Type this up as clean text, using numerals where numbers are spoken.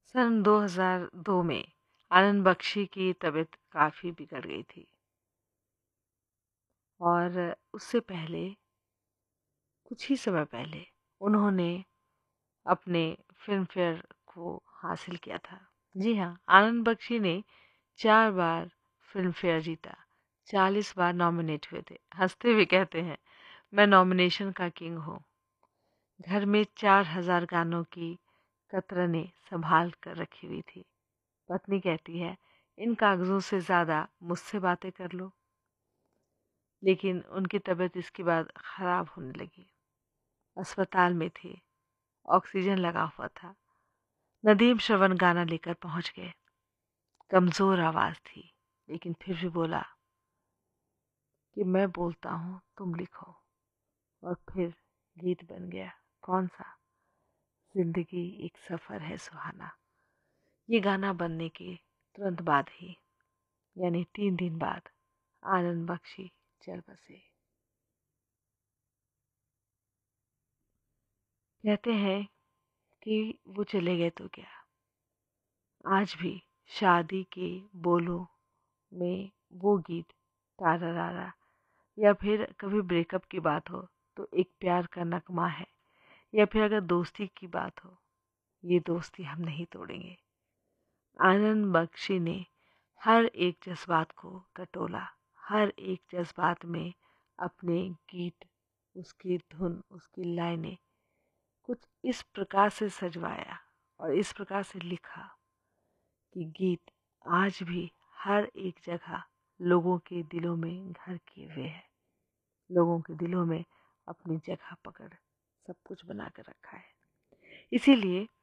सन 2002 में आनंद बख्शी की तबीयत काफ़ी बिगड़ गई थी और उससे पहले कुछ ही समय पहले उन्होंने अपने फ़िल्म फेयर को हासिल किया था। जी हाँ, आनंद बख्शी ने 4 बार फ़िल्म फेयर जीता, 40 बार नॉमिनेट हुए थे। हँसते हुए कहते हैं, मैं नॉमिनेशन का किंग हूँ। घर में 4000 गानों की कतरनें सँभाल कर रखी हुई थी। पत्नी कहती है, इन कागज़ों से ज़्यादा मुझसे बातें कर लो। लेकिन उनकी तबीयत इसके बाद ख़राब होने लगी। अस्पताल में थे, ऑक्सीजन लगा हुआ था। नदीम श्रवण गाना लेकर पहुंच गए। कमज़ोर आवाज़ थी, लेकिन फिर भी बोला कि मैं बोलता हूँ, तुम लिखो। और फिर गीत बन गया। कौन सा? जिंदगी एक सफ़र है सुहाना। ये गाना बनने के तुरंत बाद ही, यानी 3 दिन बाद, आनंद बख्शी चल बसे। कहते हैं कि वो चले गए तो क्या, आज भी शादी के बोलों में वो गीत तारा रारा, या फिर कभी ब्रेकअप की बात हो तो एक प्यार का नगमा है, या फिर अगर दोस्ती की बात हो, ये दोस्ती हम नहीं तोड़ेंगे। आनंद बख्शी ने हर एक जज्बात को टटोला, हर एक जज्बात में अपने गीत, उसकी धुन, उसकी लाइनें कुछ इस प्रकार से सजवाया और इस प्रकार से लिखा कि गीत आज भी हर एक जगह लोगों के दिलों में घर किए हुए है, लोगों के दिलों में अपनी जगह पकड़ सब कुछ बना कर रखा है। इसीलिए